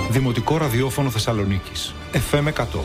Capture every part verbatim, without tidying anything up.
Δημοτικό Ραδιόφωνο Θεσσαλονίκης. εφ εμ εκατό.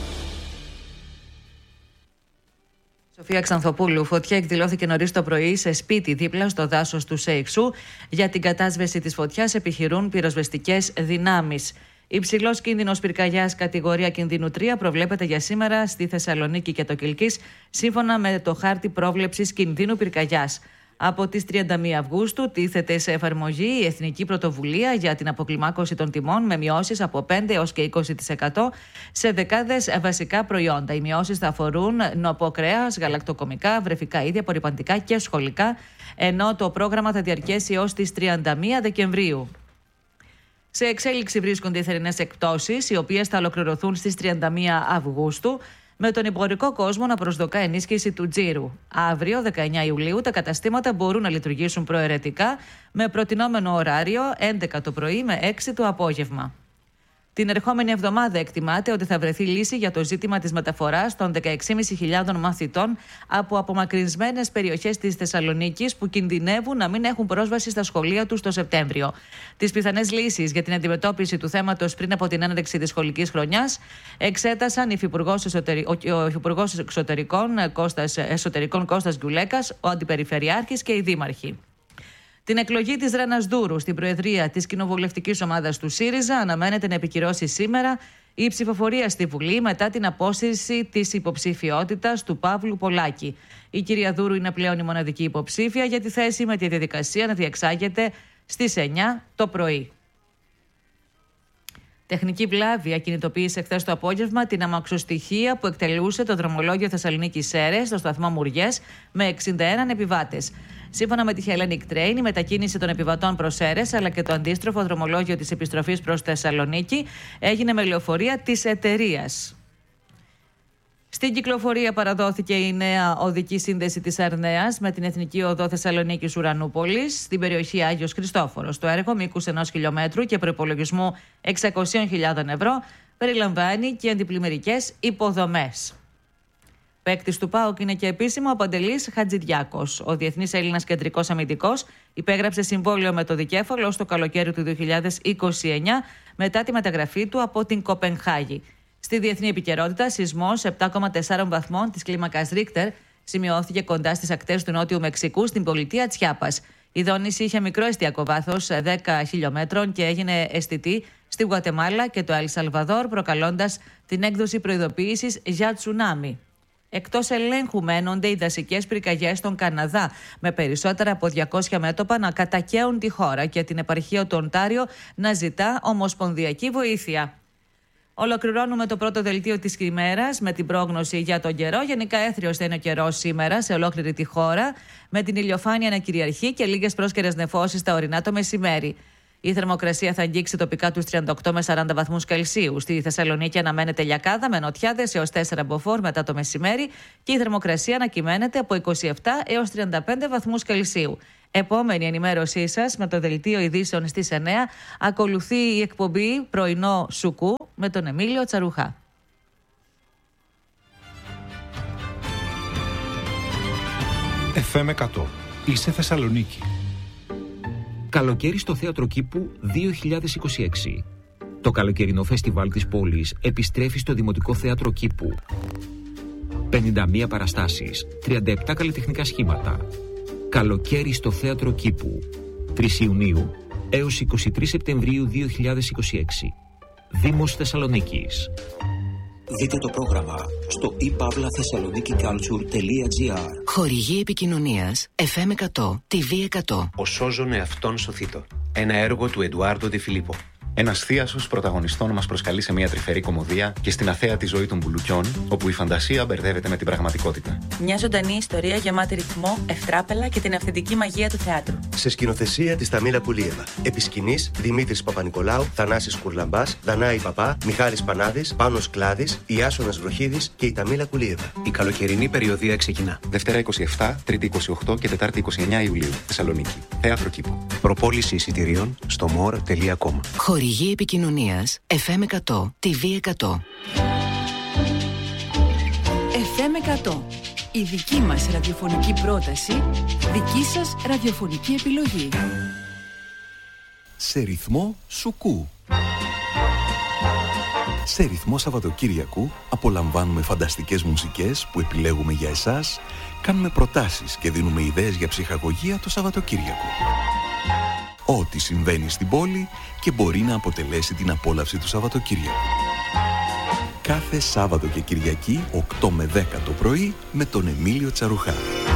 Σοφία Ξανθοπούλου, φωτιά εκδηλώθηκε νωρίς το πρωί σε σπίτι δίπλα στο δάσος του Σέιξου. Για την κατάσβεση της φωτιάς επιχειρούν πυροσβεστικές δυνάμεις. Υψηλός κίνδυνος πυρκαγιάς κατηγορία κινδύνου τρία προβλέπεται για σήμερα στη Θεσσαλονίκη και το Κιλκής, σύμφωνα με το χάρτη πρόβλεψης κινδύνου πυρκαγιάς. Από τις τριάντα μία Αυγούστου τίθεται σε εφαρμογή η Εθνική Πρωτοβουλία για την αποκλιμάκωση των τιμών με μειώσεις από πέντε έως και είκοσι τοις εκατό σε δεκάδες βασικά προϊόντα. Οι μειώσεις θα αφορούν νοπό κρέας, γαλακτοκομικά, βρεφικά είδη, απορρυπαντικά και σχολικά, ενώ το πρόγραμμα θα διαρκέσει έως τις τριάντα μία Δεκεμβρίου. Σε εξέλιξη βρίσκονται οι θερινές εκπτώσεις, οι οποίες θα ολοκληρωθούν στις τριάντα μία Αυγούστου, με τον εμπορικό κόσμο να προσδοκά ενίσχυση του τζίρου. Αύριο, δεκαεννέα Ιουλίου, τα καταστήματα μπορούν να λειτουργήσουν προαιρετικά με προτινόμενο ωράριο έντεκα το πρωί με έξι το απόγευμα. Την ερχόμενη εβδομάδα εκτιμάται ότι θα βρεθεί λύση για το ζήτημα της μεταφοράς των δεκαέξι χιλιάδες πεντακόσιων μαθητών από απομακρυσμένες περιοχές της Θεσσαλονίκης που κινδυνεύουν να μην έχουν πρόσβαση στα σχολεία τους το Σεπτέμβριο. Τις πιθανές λύσεις για την αντιμετώπιση του θέματος πριν από την έναρξη της σχολικής χρονιάς εξέτασαν ο Υφυπουργός Εξωτερικών Κώστας, Εσωτερικών Κώστας Γκουλέκας, ο Αντιπεριφερειάρχης και οι δήμαρχοι. Την εκλογή της Ρένας Δούρου στην Προεδρία της κοινοβουλευτικής ομάδας του ΣΥΡΙΖΑ αναμένεται να επικυρώσει σήμερα η ψηφοφορία στη Βουλή μετά την απόσυρση της υποψηφιότητας του Παύλου Πολάκη. Η κυρία Δούρου είναι πλέον η μοναδική υποψήφια για τη θέση, με τη διαδικασία να διεξάγεται στις εννιά το πρωί. Τεχνική βλάβη ακινητοποίησε χθες το απόγευμα την αμαξοστοιχεία που εκτελούσε το δρομολόγιο Θεσσαλονίκης Σέρρες στο σταθμό Μουριές με εξήντα ένα επιβάτες. Σύμφωνα με τη Hellenic Train, η μετακίνηση των επιβατών προς Σέρρες αλλά και το αντίστροφο δρομολόγιο της επιστροφής προς Θεσσαλονίκη έγινε με λεωφορεία της εταιρείας. Στην κυκλοφορία παραδόθηκε η νέα οδική σύνδεση της Αρνέας με την Εθνική Οδό Θεσσαλονίκης Ουρανούπολης στην περιοχή Άγιος Χριστόφορος. Το έργο μήκους ενός χιλιόμετρου και προϋπολογισμού εξακόσιες χιλιάδες ευρώ περιλαμβάνει και αντιπλημμυρικές υποδομές. Παίκτης του ΠΑΟΚ είναι και επίσημο ο Παντελής Χατζηδιάκος. Ο διεθνής Έλληνας κεντρικός αμυντικός υπέγραψε συμβόλαιο με το Δικέφαλο ως το καλοκαίρι του δύο χιλιάδες είκοσι εννιά μετά τη μεταγραφή του από την Κοπενχάγη. Στη διεθνή επικαιρότητα, σεισμός επτά κόμμα τέσσερα βαθμών της κλίμακας Ρίχτερ σημειώθηκε κοντά στις ακτές του Νότιου Μεξικού στην πολιτεία Τσιάπας. Η δόνηση είχε μικρό εστιακό βάθος δέκα χιλιόμετρων και έγινε αισθητή στη Γουατεμάλα και το Ελ Σαλβαδόρ, προκαλώντας την έκδοση προειδοποίησης για τσουνάμι. Εκτός ελέγχου μένονται οι δασικές πυρκαγιές στον Καναδά, με περισσότερα από διακόσια μέτωπα να κατακαίουν τη χώρα και την επαρχία του Οντάριο να ζητά ομοσπονδιακή βοήθεια. Ολοκληρώνουμε το πρώτο δελτίο της ημέρας με την πρόγνωση για τον καιρό. Γενικά έθριος θα είναι ο καιρός σήμερα σε ολόκληρη τη χώρα, με την ηλιοφάνεια να κυριαρχεί και λίγες πρόσκαιρες νεφώσεις στα ορεινά το μεσημέρι. Η θερμοκρασία θα αγγίξει τοπικά τους τριάντα οκτώ με σαράντα βαθμούς Κελσίου. Στη Θεσσαλονίκη αναμένεται λιακάδα με νοτιάδες έως τέσσερα μποφόρ μετά το μεσημέρι και η θερμοκρασία ανακυμαίνεται από είκοσι επτά έως τριάντα πέντε βαθμούς Κελσίου. Επόμενη ενημέρωσή σας με το δελτίο ειδήσεων στις εννέα. Ακολουθεί η εκπομπή Πρωινό Σουκού με τον Εμίλιο Τσαρουχά. εφ εμ εκατό. Είσαι Θεσσαλονίκη. Καλοκαίρι στο Θέατρο Κήπου δύο χιλιάδες είκοσι έξι. Το καλοκαιρινό φεστιβάλ της πόλης επιστρέφει στο Δημοτικό Θέατρο Κήπου. πενήντα μία παραστάσεις, τριάντα επτά καλλιτεχνικά σχήματα. Καλοκαίρι στο Θέατρο Κήπου. τρεις Ιουνίου έως είκοσι τρεις Σεπτεμβρίου δύο χιλιάδες είκοσι έξι. Δήμος Θεσσαλονίκης. Δείτε το πρόγραμμα στο e pavla thessaloniki culture τελεία gr. Χορηγή επικοινωνίας εφ εμ εκατό, τι βι εκατό. Ο Σώζον εαυτόν σωθήτω. Ένα έργο του Εντουάρντο Ντι Φιλίππο. Ένας θίασος πρωταγωνιστών μας προσκαλεί σε μια τρυφερή κωμωδία και στην αθέατη ζωή των μπουλουκιών, όπου η φαντασία μπερδεύεται με την πραγματικότητα. Μια ζωντανή ιστορία γεμάτη ρυθμό, ευτράπελα και την αυθεντική μαγεία του θεάτρου. Σε σκηνοθεσία της Ταμίλα Κουλίεβα. Επί σκηνής Δημήτρης Παπα-Νικολάου, Θανάσης Κουρλαμπάς, Δανάη Παπά, Μιχάλης Πανάδης, Πάνος Κλάδης, Ιάσονας Βροχίδης και η Ταμίλα Κουλίεβα. Η καλοκαιρινή περιοδία ξεκινά. Δευτέρα είκοσι επτά, Τρίτη είκοσι οκτώ και Τετάρτη είκοσι εννέα Ιουλίου. Θεσσαλονίκη. Θέατρο Κήπου. Προπόληση εισιτηρίων στο more τελεία com. Χορηγή επικοινωνίας εφ εμ εκατό, τι βι εκατό. εφ εμ εκατό. Η δική μας ραδιοφωνική πρόταση, δική σας ραδιοφωνική επιλογή. Σε ρυθμό σουκού. Σε ρυθμό Σαββατοκύριακου απολαμβάνουμε φανταστικές μουσικές που επιλέγουμε για εσάς, κάνουμε προτάσεις και δίνουμε ιδέες για ψυχαγωγία το Σαββατοκύριακο. Ό,τι συμβαίνει στην πόλη και μπορεί να αποτελέσει την απόλαυση του Σαββατοκύριακου. Κάθε Σάββατο και Κυριακή, οκτώ με δέκα το πρωί, με τον Εμίλιο Τσαρουχά.